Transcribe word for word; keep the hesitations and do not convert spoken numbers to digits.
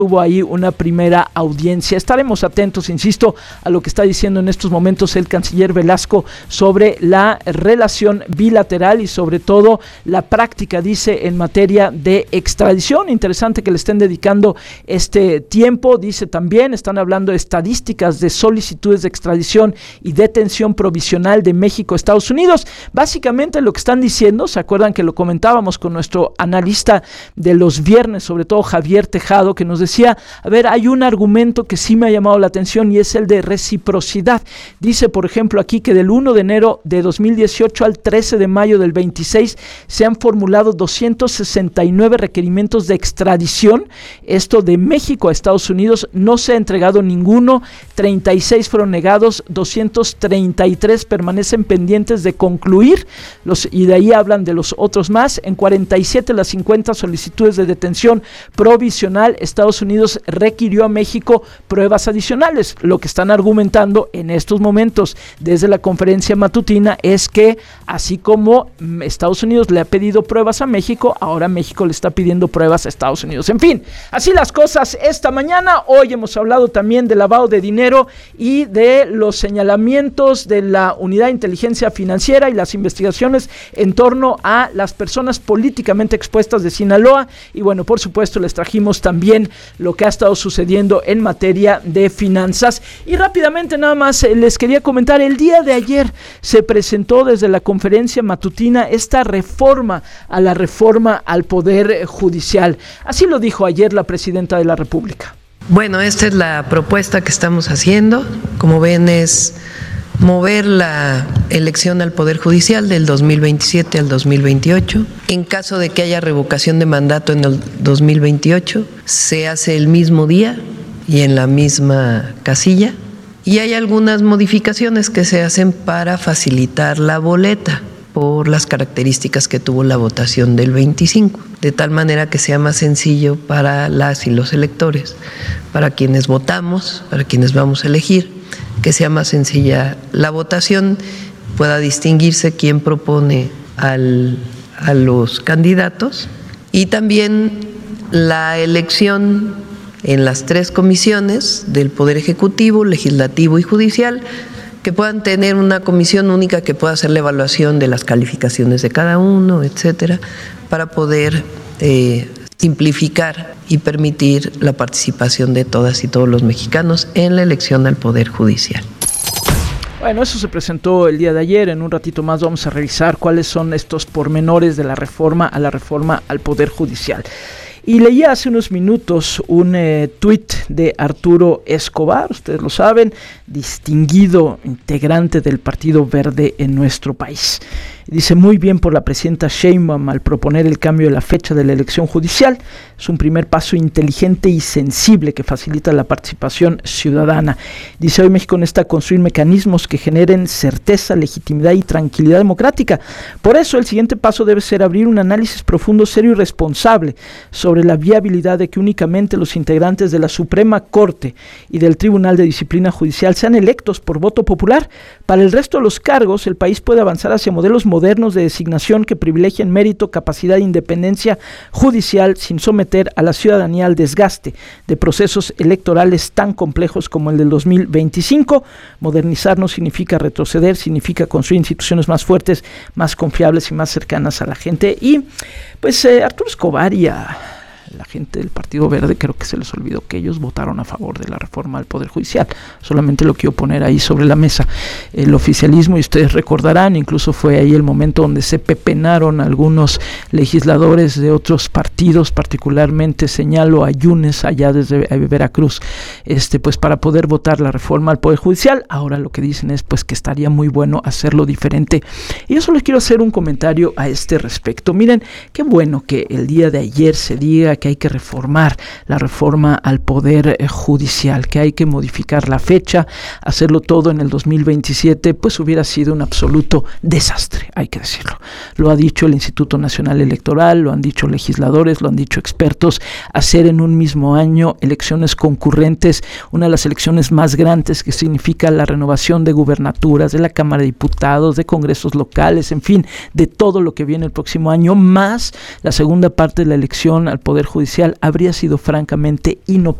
Hubo ahí una primera audiencia. Estaremos atentos, insisto, a lo que está diciendo en estos momentos el canciller Velasco sobre la relación bilateral y sobre todo la práctica, dice, en materia de extradición. Interesante que le estén dedicando este tiempo. Dice también, están hablando de estadísticas de solicitudes de extradición y detención provisional de México a Estados Unidos. Básicamente lo que están diciendo, ¿se acuerdan que lo comentábamos con nuestro analista de los viernes, sobre todo Javier Tejado, que nos decía Decía, a ver, hay un argumento que sí me ha llamado la atención y es el de reciprocidad. Dice, por ejemplo, aquí que del primero de enero de dos mil dieciocho al trece de mayo del veintiséis se han formulado doscientos sesenta y nueve requerimientos de extradición. Esto de México a Estados Unidos, no se ha entregado ninguno, treinta y seis fueron negados, doscientos treinta y tres permanecen pendientes de concluir, los, y de ahí hablan de los otros más. En cuarenta y siete de las cincuenta solicitudes de detención provisional, Estados Unidos requirió a México pruebas adicionales. Lo que están argumentando en estos momentos desde la conferencia matutina es que así como Estados Unidos le ha pedido pruebas a México, ahora México le está pidiendo pruebas a Estados Unidos. En fin, así las cosas esta mañana. Hoy hemos hablado también de lavado de dinero y de los señalamientos de la Unidad de Inteligencia Financiera y las investigaciones en torno a las personas políticamente expuestas de Sinaloa. Y bueno, por supuesto les trajimos también lo que ha estado sucediendo en materia de finanzas. Y rápidamente nada más eh, les quería comentar, el día de ayer se presentó desde la conferencia matutina esta reforma a la reforma al Poder Judicial. Así lo dijo ayer la presidenta de la República. Bueno, esta es la propuesta que estamos haciendo. Como ven, es mover la elección al Poder Judicial del dos mil veintisiete al dos mil veintiocho. En caso de que haya revocación de mandato en el dos mil veintiocho, se hace el mismo día y en la misma casilla. Y hay algunas modificaciones que se hacen para facilitar la boleta por las características que tuvo la votación del veinticinco, de tal manera que sea más sencillo para las y los electores, para quienes votamos, para quienes vamos a elegir, que sea más sencilla la votación, pueda distinguirse quién propone al, a los candidatos, y también la elección en las tres comisiones del Poder Ejecutivo, Legislativo y Judicial, que puedan tener una comisión única que pueda hacer la evaluación de las calificaciones de cada uno, etcétera, para poder eh, simplificar y permitir la participación de todas y todos los mexicanos en la elección al Poder Judicial. Bueno, eso se presentó el día de ayer. En un ratito más vamos a revisar cuáles son estos pormenores de la reforma a la reforma al Poder Judicial. Y leía hace unos minutos un eh, tuit de Arturo Escobar, ustedes lo saben, distinguido integrante del Partido Verde en nuestro país. Dice, muy bien por la presidenta Sheinbaum al proponer el cambio de la fecha de la elección judicial. Es un primer paso inteligente y sensible que facilita la participación ciudadana. Dice, hoy México necesita construir mecanismos que generen certeza, legitimidad y tranquilidad democrática. Por eso el siguiente paso debe ser abrir un análisis profundo, serio y responsable sobre la viabilidad de que únicamente los integrantes de la Suprema Corte y del Tribunal de Disciplina Judicial sean electos por voto popular. Para el resto de los cargos, el país puede avanzar hacia modelos modernos de designación que privilegien mérito, capacidad e independencia judicial sin someter a la ciudadanía al desgaste de procesos electorales tan complejos como el del dos mil veinticinco. Modernizar no significa retroceder, significa construir instituciones más fuertes, más confiables y más cercanas a la gente. Y pues eh, Arturo Escobar y a la gente del Partido Verde creo que se les olvidó que ellos votaron a favor de la reforma al Poder Judicial. Solamente lo quiero poner ahí sobre la mesa. El oficialismo, y ustedes recordarán, incluso fue ahí el momento donde se pepenaron algunos legisladores de otros partidos, particularmente señalo a Yunes allá desde Veracruz, este, pues para poder votar la reforma al Poder Judicial. Ahora lo que dicen es pues que estaría muy bueno hacerlo diferente. Y yo solo quiero hacer un comentario a este respecto. Miren, qué bueno que el día de ayer se diga que hay que reformar la reforma al Poder Judicial, que hay que modificar la fecha, hacerlo todo en el dos mil veintisiete, pues hubiera sido un absoluto desastre, hay que decirlo. Lo ha dicho el Instituto Nacional Electoral, lo han dicho legisladores, lo han dicho expertos, hacer en un mismo año elecciones concurrentes, una de las elecciones más grandes que significa la renovación de gubernaturas, de la Cámara de Diputados, de congresos locales, en fin, de todo lo que viene el próximo año, más la segunda parte de la elección al Poder Judicial Judicial habría sido francamente inoportuno.